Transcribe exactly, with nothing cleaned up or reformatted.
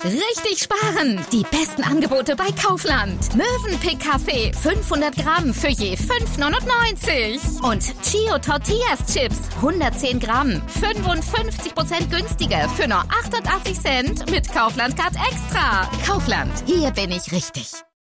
Richtig sparen! Die besten Angebote bei Kaufland. Mövenpick Kaffee fünfhundert Gramm für je fünf neunundneunzig. Und Chio Tortillas Chips hundertzehn Gramm, fünfundfünfzig Prozent günstiger für nur achtundachtzig Cent mit Kaufland Card Extra. Kaufland, hier bin ich richtig.